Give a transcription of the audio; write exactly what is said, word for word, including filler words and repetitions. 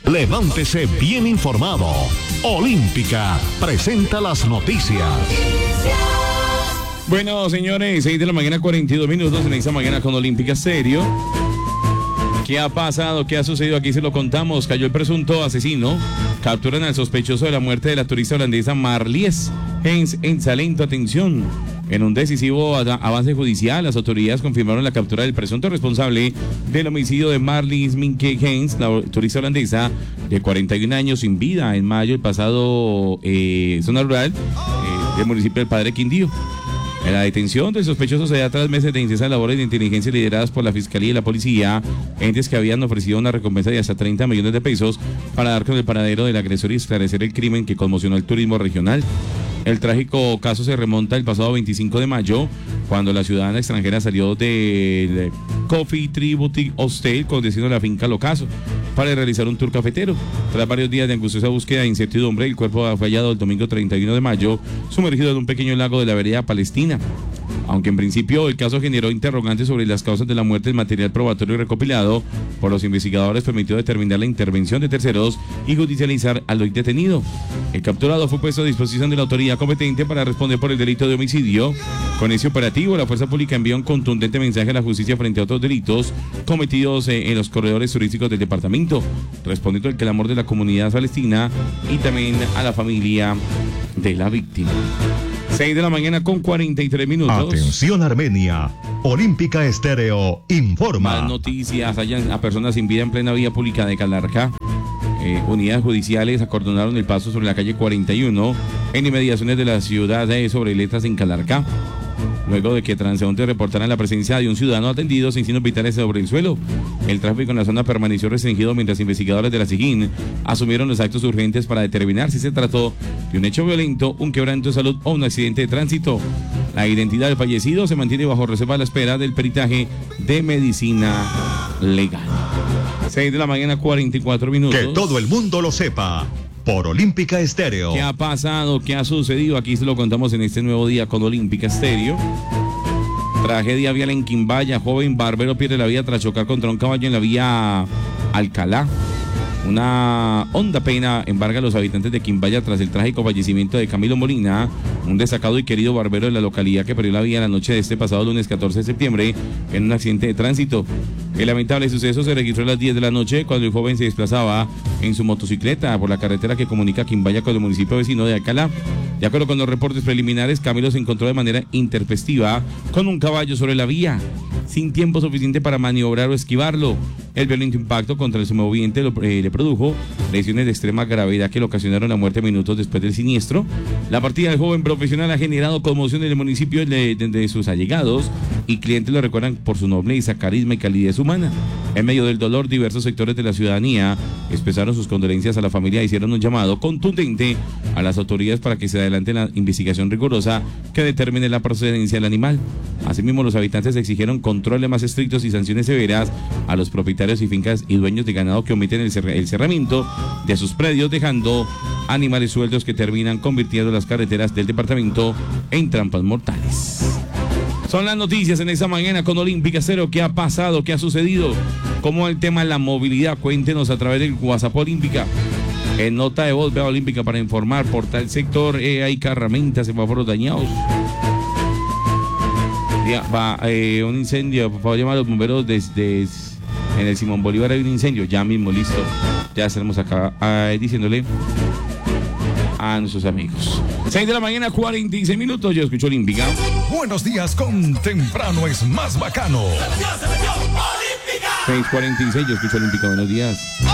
Levántese bien informado. Olímpica presenta las noticias. Bueno, señores, seis de la mañana, cuarenta y dos minutos en esta mañana con Olímpica Stereo. ¿Qué ha pasado? ¿Qué ha sucedido? Aquí se lo contamos. Cayó el presunto asesino. Capturan al sospechoso de la muerte de la turista holandesa Marlies Hens en Salento. Atención. En un decisivo avance judicial, las autoridades confirmaron la captura del presunto responsable del homicidio de Marlies Minke Hens, la turista holandesa de cuarenta y un años sin vida, en mayo del pasado, eh, zona rural eh, del municipio del Padre Quindío. En la detención del sospechoso se da tras meses de intensas labores de inteligencia lideradas por la Fiscalía y la Policía, entes que habían ofrecido una recompensa de hasta treinta millones de pesos para dar con el paradero del agresor y esclarecer el crimen que conmocionó el turismo regional. El trágico caso se remonta el pasado veinticinco de mayo, cuando la ciudadana extranjera salió del Coffee Tree Boutique Hostel con destino a la finca Locaso para realizar un tour cafetero. Tras varios días de angustiosa búsqueda e incertidumbre, el cuerpo fue hallado el domingo treinta y uno de mayo, sumergido en un pequeño lago de la vereda Palestina. Aunque en principio el caso generó interrogantes sobre las causas de la muerte, el material probatorio recopilado por los investigadores permitió determinar la intervención de terceros y judicializar al hoy detenido. El capturado fue puesto a disposición de la autoridad competente para responder por el delito de homicidio. Con ese operativo, la fuerza pública envió un contundente mensaje a la justicia frente a otros delitos cometidos en los corredores turísticos del departamento, respondiendo al clamor de la comunidad palestina y también a la familia de la víctima. seis de la mañana con cuarenta y tres minutos. Atención Armenia. Olímpica Estéreo informa. Más noticias. Hallan a personas sin vida en plena vía pública de Calarcá. Eh, unidades judiciales acordonaron el paso sobre la calle cuarenta y uno en inmediaciones de la ciudad de Sobre Letras en Calarcá, luego de que transeúntes reportaran la presencia de un ciudadano atendido sin signos vitales sobre el suelo. El tráfico en la zona permaneció restringido mientras investigadores de la SIGIN asumieron los actos urgentes para determinar si se trató de un hecho violento, un quebranto de salud o un accidente de tránsito. La identidad del fallecido se mantiene bajo reserva a la espera del peritaje de medicina legal. seis de la mañana, cuarenta y cuatro minutos. Que todo el mundo lo sepa. Por Olímpica Estéreo. ¿Qué ha pasado? ¿Qué ha sucedido? Aquí se lo contamos en este nuevo día con Olímpica Estéreo. Tragedia vial en Quimbaya. Joven barbero pierde la vida tras chocar contra un caballo en la vía Alcalá. Una honda pena embarga a los habitantes de Quimbaya tras el trágico fallecimiento de Camilo Molina, un destacado y querido barbero de la localidad que perdió la vida la noche de este pasado lunes catorce de septiembre en un accidente de tránsito. El lamentable suceso se registró a las diez de la noche cuando el joven se desplazaba en su motocicleta por la carretera que comunica Quimbaya con el municipio vecino de Alcalá. De acuerdo con los reportes preliminares, Camilo se encontró de manera intempestiva con un caballo sobre la vía, sin tiempo suficiente para maniobrar o esquivarlo. El violento impacto contra el moviente lo, eh, le produjo lesiones de extrema gravedad que le ocasionaron la muerte minutos después del siniestro. La partida del joven profesional ha generado conmoción en el municipio de, de, de sus allegados y clientes lo recuerdan por su nobleza, carisma y calidez humana. En medio del dolor, diversos sectores de la ciudadanía expresaron sus condolencias a la familia e hicieron un llamado contundente a las autoridades para que se adelante la investigación rigurosa que determine la procedencia del animal. Asimismo, los habitantes exigieron controles más estrictos y sanciones severas a los propietarios y fincas y dueños de ganado que omiten el, cerr el cerramiento de sus predios, dejando animales sueltos que terminan convirtiendo las carreteras del departamento en trampas mortales. Son las noticias en esta mañana con Olímpica Cero. ¿Qué ha pasado? ¿Qué ha sucedido? ¿Cómo el tema de la movilidad? Cuéntenos a través del WhatsApp Olímpica. En nota de voz, vea Olímpica para informar. Por tal sector, eh, hay carramentas, semáforos dañados. Ya, va, eh, un incendio, por favor, llamar a los bomberos desde en el Simón Bolívar. Hay un incendio, ya mismo, listo. Ya estaremos acá eh, diciéndole a nuestros amigos. seis de la mañana, cuarenta y seis minutos. Yo escucho Olímpica. Buenos días con Temprano es más bacano. seis cuarenta y seis, yo escucho Olímpica. Buenos días.